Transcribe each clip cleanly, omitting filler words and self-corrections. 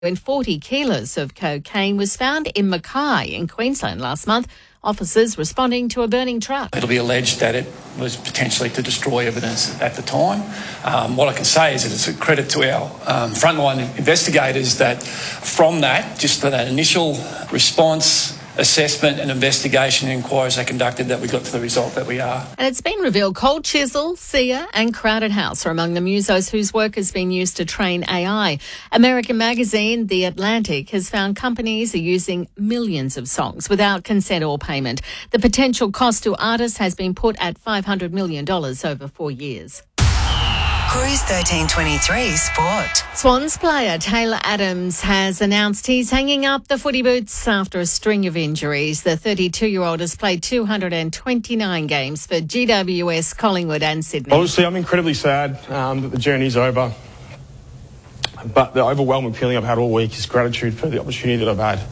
And 40 kilos of cocaine was found in Mackay in Queensland last month. Officers responding to a burning truck. It'll be alleged that it was potentially to destroy evidence at the time. What I can say is that it's a credit to our frontline investigators that from that, just for that initial response, assessment and investigation and inquiries they conducted, that we got to the result that we are. And it's been revealed Cold Chisel, Sia and Crowded House are among the musos whose work has been used to train AI. American magazine The Atlantic has found companies are using millions of songs without consent or payment. The potential cost to artists has been put at $500 million over 4 years. Cruise 1323 Sport. Swans player Taylor Adams has announced he's hanging up the footy boots after a string of injuries. The 32-year-old has played 229 games for GWS, Collingwood and Sydney. Obviously, I'm incredibly sad that the journey's over. But the overwhelming feeling I've had all week is gratitude for the opportunity that I've had.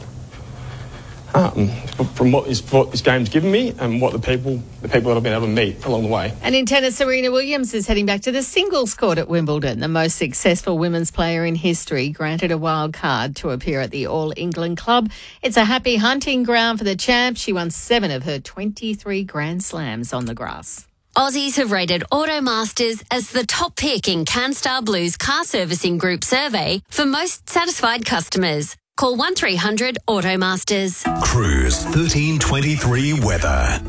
From what this game's given me and what the people that I've been able to meet along the way. And in tennis, Serena Williams is heading back to the singles court at Wimbledon. The most successful women's player in history granted a wild card to appear at the All England Club. It's a happy hunting ground for the champ. She won 7 of her 23 Grand Slams on the grass. Aussies have rated Automasters as the top pick in CanStar Blue's car servicing group survey for most satisfied customers. Call 1300 Automasters. Cruise 1323 weather.